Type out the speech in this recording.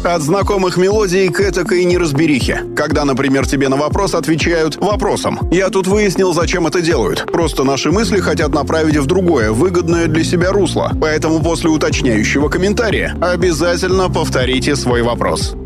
От знакомых мелодий к этакой неразберихе. Когда, например, тебе на вопрос отвечают вопросом. Я тут выяснил, зачем это делают. Просто наши мысли хотят направить в другое, выгодное для себя русло. Поэтому после уточняющего комментария обязательно повторите свой вопрос.